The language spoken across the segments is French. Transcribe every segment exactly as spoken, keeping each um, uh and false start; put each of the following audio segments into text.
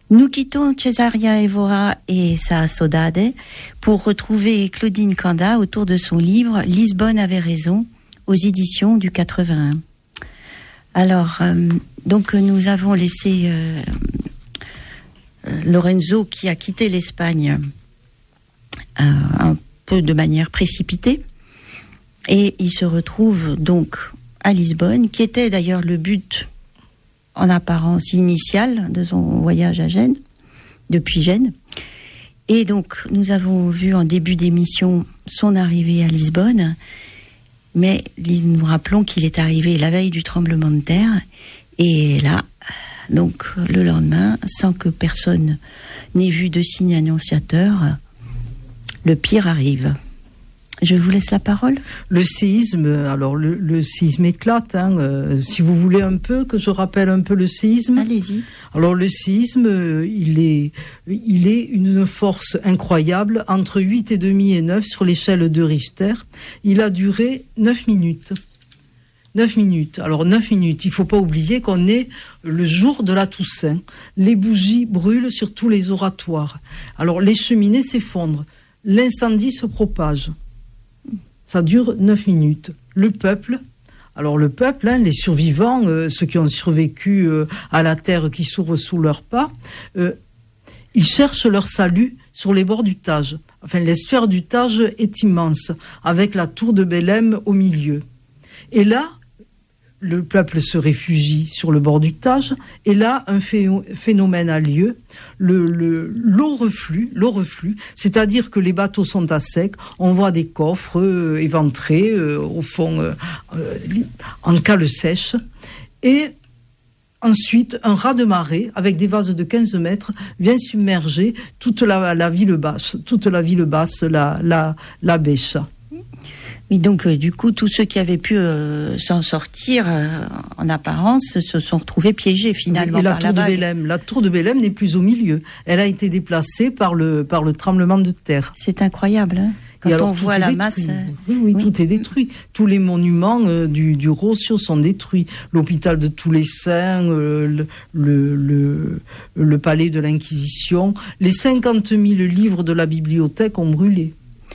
Nous quittons Cesaria Evora et sa Saudade pour retrouver Claudine Canda autour de son livre « Lisbonne avait raison » aux éditions du quatre-vingt-un. Alors, euh, donc nous avons laissé euh, euh, Lorenzo qui a quitté l'Espagne euh, un peu de manière précipitée et il se retrouve donc à Lisbonne, qui était d'ailleurs le but en apparence initiale de son voyage à Gênes, depuis Gênes. Et donc, nous avons vu en début d'émission son arrivée à Lisbonne, mais nous rappelons qu'il est arrivé la veille du tremblement de terre, et là, donc le lendemain, sans que personne n'ait vu de signe annonciateur, le pire arrive. Je vous laisse la parole. Le séisme, alors le, le séisme éclate, hein, euh, si vous voulez un peu, que je rappelle un peu le séisme. Allez-y. Alors le séisme, euh, il est, il est une force incroyable, entre huit virgule cinq et neuf sur l'échelle de Richter. Il a duré neuf minutes. neuf minutes. Alors neuf minutes, il ne faut pas oublier qu'on est le jour de la Toussaint. Les bougies brûlent sur tous les oratoires. Alors les cheminées s'effondrent. L'incendie se propage. Ça dure neuf minutes. Le peuple, alors le peuple, hein, les survivants, euh, ceux qui ont survécu euh, à la terre qui s'ouvre sous leurs pas, euh, ils cherchent leur salut sur les bords du Tage. Enfin, l'estuaire du Tage est immense, avec la tour de Belém au milieu. Et là, le peuple se réfugie sur le bord du Tage, et là, un phénomène a lieu. Le, le, l'eau reflue, l'eau reflue, c'est-à-dire que les bateaux sont à sec, on voit des coffres euh, éventrés, euh, au fond, euh, euh, en cale sèche, et ensuite, un raz-de-marée, avec des vases de quinze mètres, vient submerger toute la, la ville basse, toute la ville basse, la, la, la Bêche. Oui, donc euh, du coup, tous ceux qui avaient pu euh, s'en sortir euh, en apparence se sont retrouvés piégés finalement et la par tour la de vague. Belém, la tour de Belém n'est plus au milieu. Elle a été déplacée par le, par le tremblement de terre. C'est incroyable, hein, quand alors, on voit la masse. Euh... Oui, oui, oui, tout est détruit. Tous les monuments euh, du, du Rossio sont détruits. L'hôpital de tous les saints, euh, le, le, le, le palais de l'Inquisition, les cinquante mille livres de la bibliothèque ont brûlé.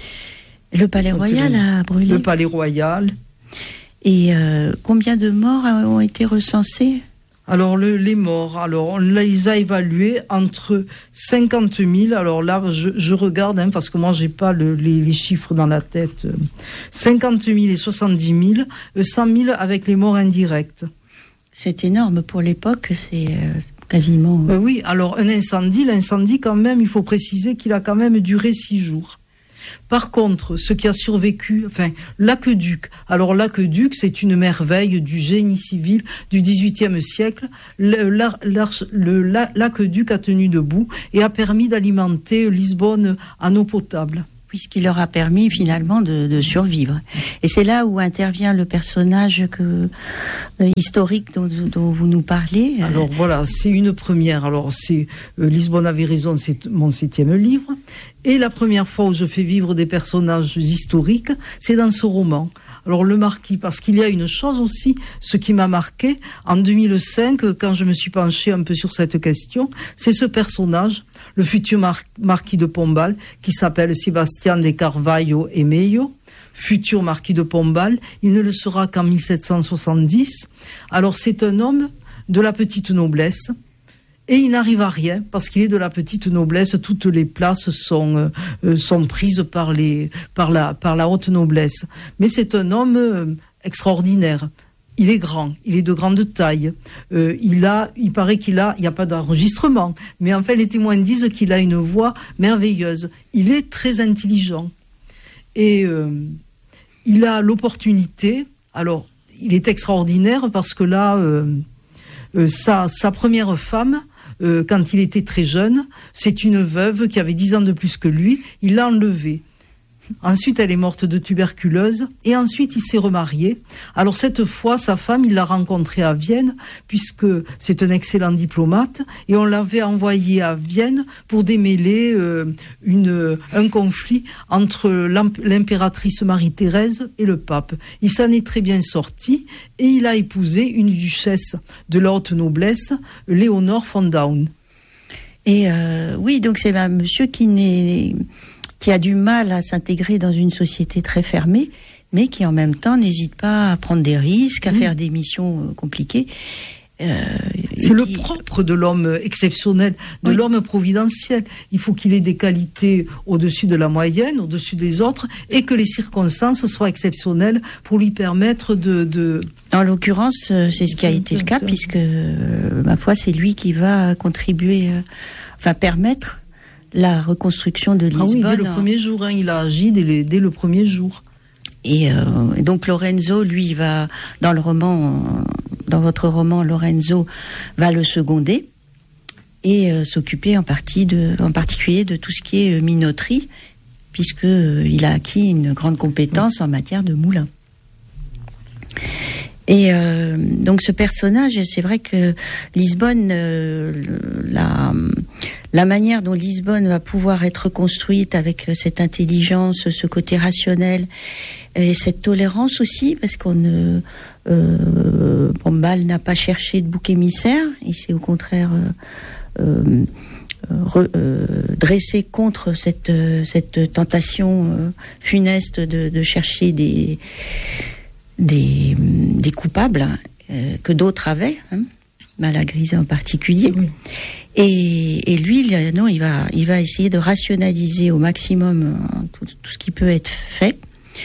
Le palais royal a brûlé. Le palais royal. Et euh, combien de morts ont été recensés ? Alors, le, les morts, alors on les a évalués entre cinquante mille, alors là, je, je regarde, hein, parce que moi, j'ai pas le, les, les chiffres dans la tête, cinquante mille et soixante-dix mille, cent mille avec les morts indirectes. C'est énorme pour l'époque, c'est... Euh... quasiment... Euh, oui, alors un incendie, l'incendie quand même, il faut préciser qu'il a quand même duré six jours. Par contre, ce qui a survécu, enfin, l'aqueduc. Alors l'aqueduc, c'est une merveille du génie civil du dix-huitième siècle. Le, la, le, la, l'aqueduc a tenu debout et a permis d'alimenter Lisbonne en eau potable. Puisqu'il leur a permis finalement de, de survivre. Et c'est là où intervient le personnage que, euh, historique dont, dont vous nous parlez. Alors voilà, c'est une première. Alors c'est euh, Lisbonne avait raison, c'est mon septième livre. Et la première fois où je fais vivre des personnages historiques, c'est dans ce roman. Alors le marquis, parce qu'il y a une chose aussi, ce qui m'a marqué, en deux mille cinq, quand je me suis penchée un peu sur cette question, c'est ce personnage, le futur mar- marquis de Pombal, qui s'appelle Sebastián de Carvalho e Meio, futur marquis de Pombal. Il ne le sera qu'en mille sept cent soixante-dix. Alors c'est un homme de la petite noblesse, et il n'arrive à rien, parce qu'il est de la petite noblesse, toutes les places sont, euh, sont prises par, les, par, la, par la haute noblesse. Mais c'est un homme euh, extraordinaire. Il est grand, il est de grande taille. Euh, il a, il paraît qu'il a, il n'y a pas d'enregistrement, mais en fait les témoins disent qu'il a une voix merveilleuse. Il est très intelligent. Et euh, il a l'opportunité, alors il est extraordinaire parce que là, euh, euh, sa, sa première femme, Euh, quand il était très jeune, c'est une veuve qui avait dix ans de plus que lui, il l'a enlevée. Ensuite, elle est morte de tuberculose et ensuite, il s'est remarié. Alors cette fois, sa femme, il l'a rencontrée à Vienne puisque c'est un excellent diplomate et on l'avait envoyé à Vienne pour démêler euh, une, un conflit entre l'impératrice Marie-Thérèse et le pape. Il s'en est très bien sorti et il a épousé une duchesse de la haute noblesse, Léonore von Daun. Et euh, oui, donc c'est un monsieur qui n'est, qui a du mal à s'intégrer dans une société très fermée, mais qui en même temps n'hésite pas à prendre des risques, à mmh. faire des missions euh, compliquées. Euh, c'est le qui... propre de l'homme exceptionnel, de oui. l'homme providentiel. Il faut qu'il ait des qualités au-dessus de la moyenne, au-dessus des autres, et que les circonstances soient exceptionnelles pour lui permettre de... de... En l'occurrence, c'est ce qui a été le cas, puisque, ma foi, c'est lui qui va contribuer, euh, enfin permettre la reconstruction de Lisbonne. Ah oui, dès le premier jour, hein, il a agi dès, les, dès le premier jour. Et, euh, et donc Lorenzo, lui, va, dans le roman... Euh, dans votre roman, Lorenzo va le seconder et euh, s'occuper en, partie de, en particulier de tout ce qui est euh, minoterie, puisqu'il euh, a acquis une grande compétence en matière de moulin. Et euh, donc ce personnage, c'est vrai que Lisbonne, euh, la, la manière dont Lisbonne va pouvoir être construite avec cette intelligence, ce côté rationnel, et cette tolérance aussi, parce qu'on ne... Euh, Pombal n'a pas cherché de bouc émissaire, il s'est au contraire euh, euh, re, euh, dressé contre cette, cette tentation euh, funeste de, de chercher des, des, des coupables euh, que d'autres avaient, hein, Malagrisa en particulier. Oui. Et, et lui, non, il va, il va essayer de rationaliser au maximum tout, tout ce qui peut être fait.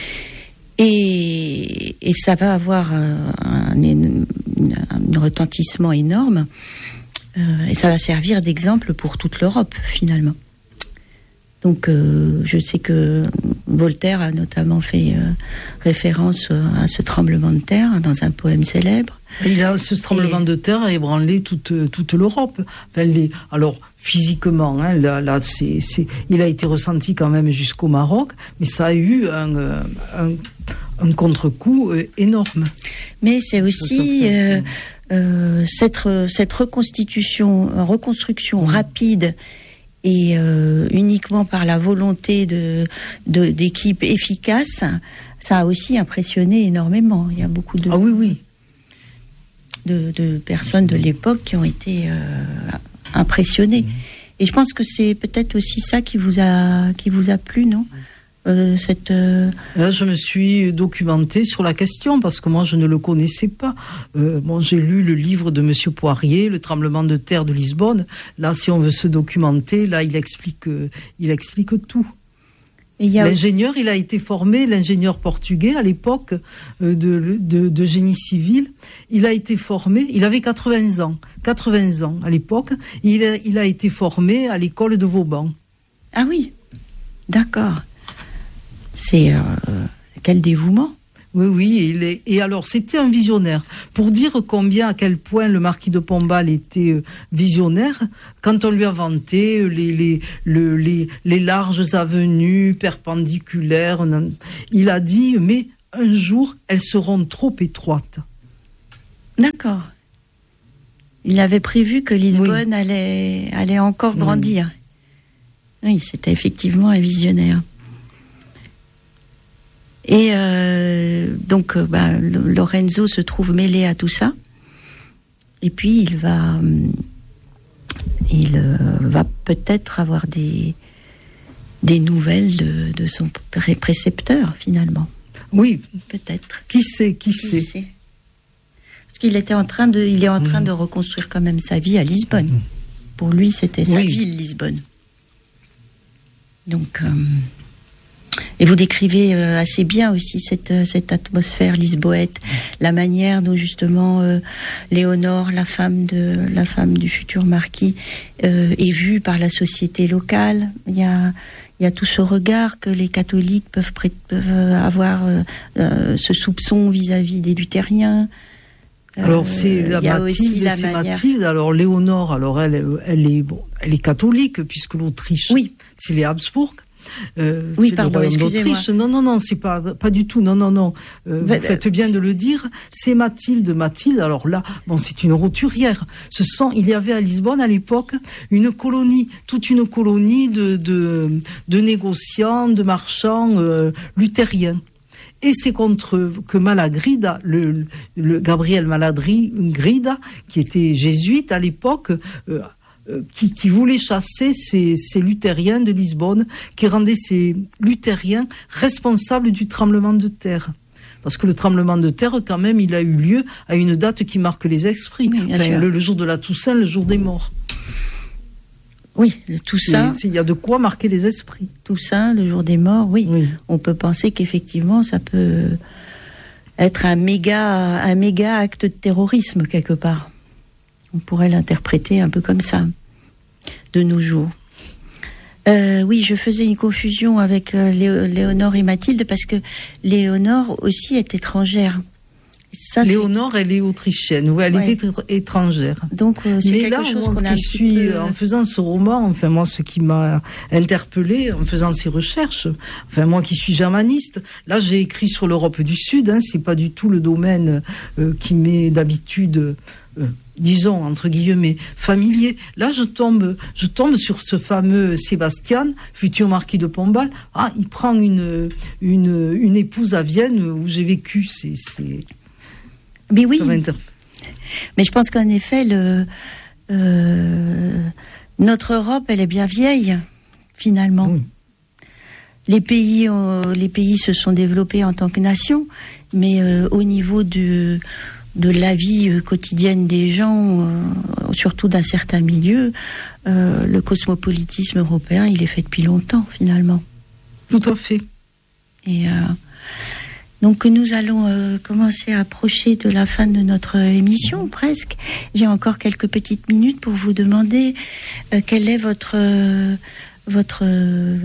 Et, et ça va avoir un, un, un retentissement énorme, euh, et ça va servir d'exemple pour toute l'Europe, finalement. Donc, euh, je sais que Voltaire a notamment fait euh, référence à ce tremblement de terre dans un poème célèbre. Il a, ce tremblement et... de terre a ébranlé toute, toute l'Europe. Enfin, les, alors, physiquement, hein, là, là, c'est, c'est, il a été ressenti quand même jusqu'au Maroc, mais ça a eu un... un un contre-coup euh, énorme. Mais c'est aussi euh, euh, cette, cette reconstitution, reconstruction mmh. rapide et euh, uniquement par la volonté de, de, d'équipes efficaces, ça a aussi impressionné énormément. Il y a beaucoup de, ah oui, oui. de, de personnes de l'époque qui ont été euh, impressionnées. Mmh. Et je pense que c'est peut-être aussi ça qui vous a, qui vous a plu, non ? Euh, cette, euh... Là, je me suis documentée sur la question parce que moi, je ne le connaissais pas. Euh, bon, j'ai lu le livre de Monsieur Poirier, Le tremblement de terre de Lisbonne. Là, si on veut se documenter, là, il explique, euh, il explique tout. Et y a l'ingénieur, aussi... il a été formé, l'ingénieur portugais à l'époque euh, de, de, de génie civil. Il a été formé, il avait quatre-vingts ans, quatre-vingts ans à l'époque. Il a, il a été formé à l'école de Vauban. Ah oui, d'accord. C'est euh, quel dévouement. Oui, oui, il est, et alors c'était un visionnaire. Pour dire combien, à quel point le marquis de Pombal était euh, visionnaire, quand on lui a vanté les, les, le, les, les larges avenues perpendiculaires, il a dit, mais un jour, elles seront trop étroites. D'accord. Il avait prévu que Lisbonne oui. allait, allait encore oui. grandir. Oui, c'était effectivement un visionnaire. Et euh, donc, euh, bah, Lorenzo se trouve mêlé à tout ça. Et puis, il va, euh, il euh, va peut-être avoir des, des nouvelles de, de son pré- précepteur, finalement. Oui, peut-être. Qui sait, qui, qui sait. sait. Parce qu'il était en train de, il est en train mmh. de reconstruire quand même sa vie à Lisbonne. Mmh. Pour lui, c'était sa oui. ville, Lisbonne. Donc... Euh, Et vous décrivez euh, assez bien aussi cette, cette atmosphère lisboète, la manière dont justement euh, Léonore, la femme, de, la femme du futur marquis, euh, est vue par la société locale. Il y a, il y a tout ce regard que les catholiques peuvent, pré- peuvent avoir, euh, euh, ce soupçon vis-à-vis des luthériens. Alors c'est la Mathilde, la c'est manière... Mathilde. Alors Léonore, alors elle, elle est bon, elle est catholique puisque l'Autriche, oui. c'est les Habsbourg. Euh, oui, pardon, excusez-moi. Non, non, non, c'est pas, pas du tout. Non, non, non. Euh, bah, vous faites bien de le dire. C'est Mathilde, Mathilde. Alors là, bon, c'est une roturière. Ce sont, il y avait à Lisbonne à l'époque une colonie, toute une colonie de de, de négociants, de marchands euh, luthériens. Et c'est contre eux que Malagrida, le, le Gabriel Malagrida, qui était jésuite à l'époque. Euh, euh, qui, qui voulait chasser ces, ces luthériens de Lisbonne, qui rendaient ces luthériens responsables du tremblement de terre. Parce que le tremblement de terre, quand même, il a eu lieu à une date qui marque les esprits. Oui, enfin, le, le jour de la Toussaint, le jour des morts. Oui, le Toussaint. Il y a de quoi marquer les esprits. Toussaint, le jour des morts, oui. oui. On peut penser qu'effectivement, ça peut être un méga, un méga acte de terrorisme, quelque part. On pourrait l'interpréter un peu comme ça, de nos jours. Euh, oui, je faisais une confusion avec euh, Léo, Léonore et Mathilde, parce que Léonore aussi est étrangère. Ça, Léonore, elle est autrichienne, oui, elle ouais. était étrangère. Donc, euh, c'est Mais quelque là, chose moi, qu'on a qui un suis, peu... en faisant ce roman, enfin, moi, ce qui m'a interpellée, en faisant ces recherches, enfin, moi qui suis germaniste, là, j'ai écrit sur l'Europe du Sud, hein, c'est pas du tout le domaine euh, qui m'est d'habitude... Euh, disons, entre guillemets, familier. Là, je tombe, je tombe sur ce fameux Sébastien, futur marquis de Pombal. Ah, il prend une, une, une épouse à Vienne où j'ai vécu. C'est, c'est... Mais oui. Mais je pense qu'en effet, le, euh, notre Europe, elle est bien vieille, finalement. Oui. Les pays, euh, les pays se sont développés en tant que nation, mais euh, au niveau de... de la vie quotidienne des gens, euh, surtout d'un certain milieu, euh, le cosmopolitisme européen, il est fait depuis longtemps, finalement. Tout à fait. Et euh, donc, nous allons euh, commencer à approcher de la fin de notre émission, presque. J'ai encore quelques petites minutes pour vous demander euh, quel est votre... Euh, votre euh,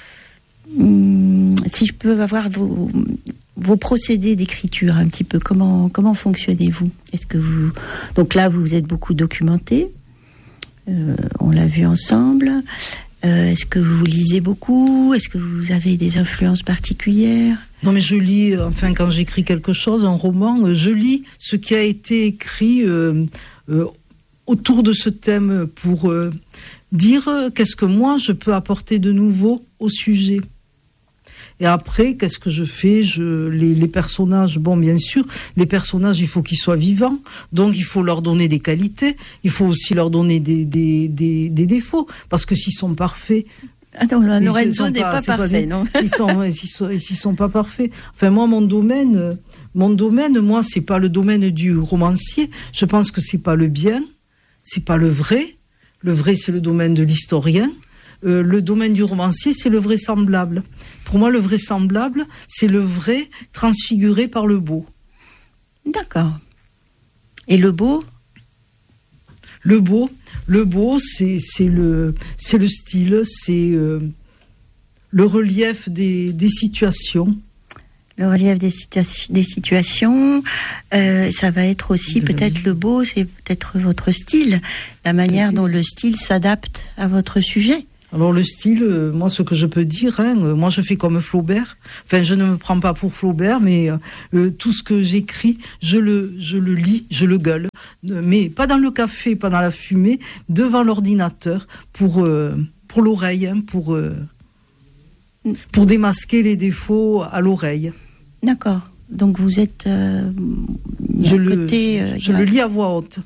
hum, si je peux avoir vos... vos procédés d'écriture un petit peu, comment comment fonctionnez-vous? Est-ce que vous donc là vous êtes beaucoup documenté, euh, on l'a vu ensemble. Euh, est-ce que vous lisez beaucoup? Est-ce que vous avez des influences particulières? Non, mais je lis, enfin quand j'écris quelque chose, un roman, je lis ce qui a été écrit euh, euh, autour de ce thème pour euh, dire qu'est-ce que moi je peux apporter de nouveau au sujet. Et après, qu'est-ce que je fais je, les, les personnages, bon, bien sûr, les personnages, il faut qu'ils soient vivants, donc il faut leur donner des qualités, il faut aussi leur donner des, des, des, des défauts, parce que s'ils sont parfaits... Attends, Lorenzo n'est pas, pas parfait, pas, non S'ils sont, s'ils sont, s'ils sont pas parfaits... Enfin, moi, mon domaine, mon domaine, moi, c'est pas le domaine du romancier, je pense que c'est pas le bien, c'est pas le vrai, le vrai, c'est le domaine de l'historien, euh, le domaine du romancier, c'est le vraisemblable. Pour moi, le vraisemblable, c'est le vrai transfiguré par le beau. D'accord. Et le beau? Le beau, le beau, c'est, c'est, le, c'est le style, c'est euh, le relief des, des situations. Le relief des, situa- des situations, euh, ça va être aussi de peut-être le beau, c'est peut-être votre style, la manière dont le style s'adapte à votre sujet. Alors le style, euh, moi ce que je peux dire, hein, euh, moi je fais comme Flaubert, enfin je ne me prends pas pour Flaubert, mais euh, tout ce que j'écris, je le, je le lis, je le gueule, mais pas dans le café, pas dans la fumée, devant l'ordinateur, pour, euh, pour l'oreille, hein, pour, euh, pour démasquer les défauts à l'oreille. D'accord, donc vous êtes euh, je le, côté, euh, je le lis à voix haute.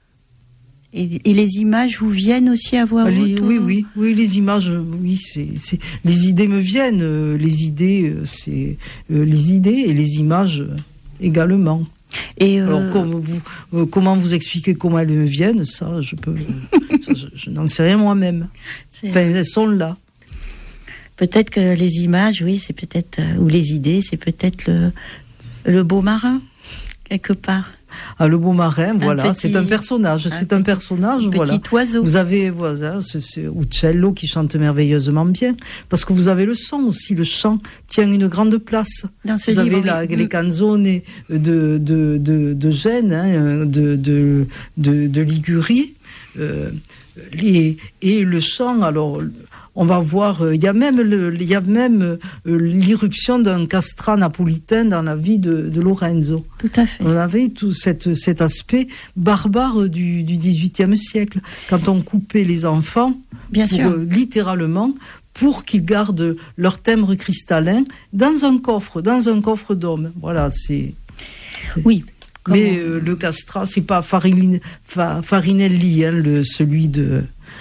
Et, et les images vous viennent aussi à voix haute? les, Oui, oui, oui, les images, oui, c'est, c'est, les idées me viennent, euh, les idées, euh, c'est euh, les idées et les images euh, également. Et euh... Alors, comme vous, euh, comment vous expliquer comment elles me viennent, ça, je peux, ça, je, je n'en sais rien moi-même. C'est... Enfin, elles sont là. Peut-être que les images, oui, c'est peut-être, euh, ou les idées, c'est peut-être le, le beau marin, quelque part. Ah, le beau marin, voilà, petit, c'est un personnage, un c'est petit, un personnage, un voilà. Petit oiseau. Vous avez, voilà, c'est, c'est Uccello qui chante merveilleusement bien, parce que vous avez le son aussi, le chant tient une grande place. Dans ce vous livre, avez la, oui. les canzone de, de, de, de Gênes, hein, de, de, de, de Ligurie, euh, les, et le chant, alors... On va voir, il euh, y a même, le, y a même euh, l'irruption d'un castrat napolitain dans la vie de, de Lorenzo. Tout à fait. On avait tout cette, cet aspect barbare du, du dix-huitième siècle, quand on coupait les enfants, bien pour, sûr. Euh, littéralement, pour qu'ils gardent leur timbre cristallin dans un coffre, dans un coffre d'homme. Voilà, c'est... c'est... Oui. Mais euh, le castrat, c'est pas Farinelli, Farinelli hein, le, celui de...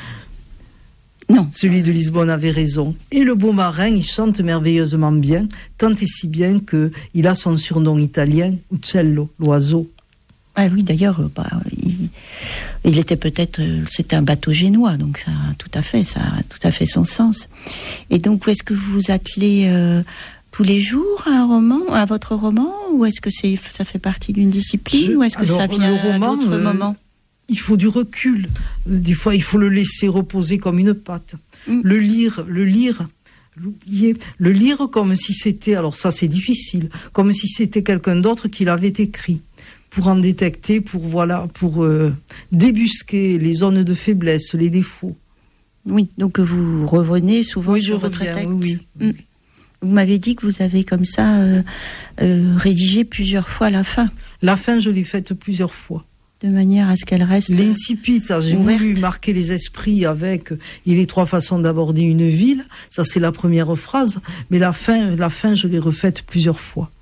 Non. Celui de Lisbonne avait raison. Et le beau marin, il chante merveilleusement bien, tant et si bien qu'il a son surnom italien, Uccello, l'oiseau. Ah oui, d'ailleurs, bah, il, il était peut-être, c'était un bateau génois, donc ça, tout à fait, ça a tout à fait son sens. Et donc, est-ce que vous vous attelez euh, tous les jours à un roman, à votre roman, ou est-ce que c'est, ça fait partie d'une discipline, Je, ou est-ce que alors, ça vient roman, à d'autres euh, moments? Il faut du recul. Des fois, il faut le laisser reposer comme une pâte. Mm. Le lire, le lire. L'oublier, le lire comme si c'était, alors ça c'est difficile, comme si c'était quelqu'un d'autre qui l'avait écrit, pour en détecter, pour voilà, pour euh, débusquer les zones de faiblesse, les défauts. Oui, donc vous revenez souvent oui, sur je votre reviens, texte. Oui, oui. Mm. Vous m'avez dit que vous avez comme ça euh, euh, rédigé plusieurs fois la fin. La fin, je l'ai faite plusieurs fois. De manière à ce qu'elle reste l'incipit, ça, j'ai ouverte. voulu marquer les esprits avec il est trois façons d'aborder une ville, ça c'est la première phrase, mais la fin, la fin je l'ai refaite plusieurs fois.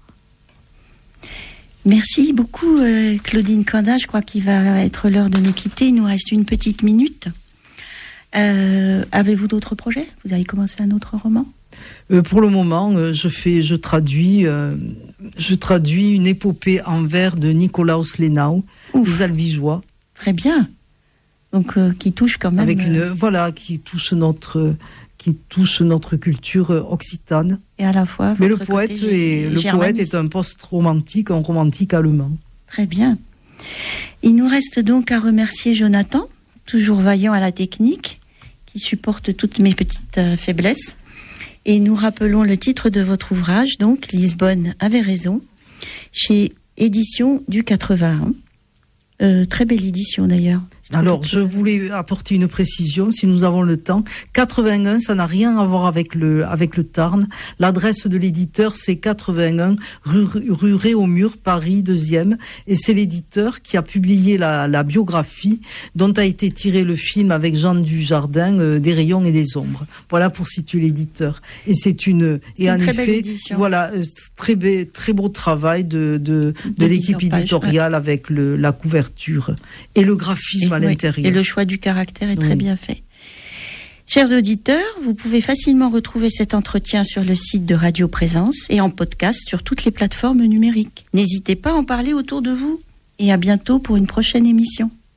Merci beaucoup euh, Claudine Canda, je crois qu'il va être l'heure de nous quitter, il nous reste une petite minute. Euh, avez-vous d'autres projets? Vous avez commencé un autre roman? Euh, pour le moment, euh, je fais, je traduis, euh, je traduis une épopée en vers de Nikolaus Lenau, Les Albigeois. Très bien. Donc euh, qui touche quand même. Avec une, euh... voilà, qui touche notre, qui touche notre culture occitane. Et à la fois. Mais le poète est, le poète est un post-romantique, un romantique allemand. Très bien. Il nous reste donc à remercier Jonathan, toujours vaillant à la technique, qui supporte toutes mes petites euh, faiblesses. Et nous rappelons le titre de votre ouvrage, donc Lisbonne avait raison, chez Éditions du quatre-vingt-un. Euh, très belle édition d'ailleurs. Alors, je voulais apporter une précision, si nous avons le temps. quatre-vingt-un, ça n'a rien à voir avec le, avec le Tarn. L'adresse de l'éditeur, c'est quatre-vingt-un rue, rue Réaumur, Paris, deuxième. Et c'est l'éditeur qui a publié la, la biographie dont a été tiré le film avec Jean Dujardin, euh, Des rayons et des ombres. Voilà pour situer l'éditeur. Et c'est une, et c'est en une très effet, belle édition. Voilà, euh, très, be, très beau travail de, de, de l'équipe éditoriale, ouais. Avec le, la couverture et le graphisme. Et, oui, et le choix du caractère est très oui. bien fait. Chers auditeurs, vous pouvez facilement retrouver cet entretien sur le site de Radio Présence et en podcast sur toutes les plateformes numériques. N'hésitez pas à en parler autour de vous et à bientôt pour une prochaine émission.